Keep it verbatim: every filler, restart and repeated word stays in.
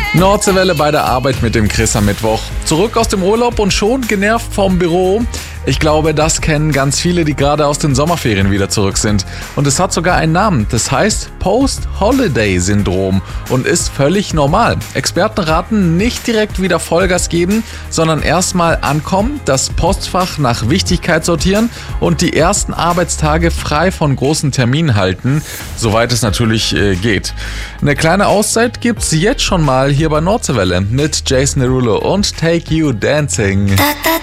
Nordseewelle bei der Arbeit mit dem Chris am Mittwoch. Zurück aus dem Urlaub und schon genervt vom Büro. Ich glaube, das kennen ganz viele, die gerade aus den Sommerferien wieder zurück sind. Und es hat sogar einen Namen. Das heißt Post-Holiday-Syndrom und ist völlig normal. Experten raten, nicht direkt wieder Vollgas geben, sondern erstmal ankommen, das Postfach nach Wichtigkeit sortieren und die ersten Arbeitstage frei von großen Terminen halten, soweit es natürlich äh, geht. Eine kleine Auszeit gibt's jetzt schon mal hier bei Nordseewelle mit Jason Derulo und Take You Dancing.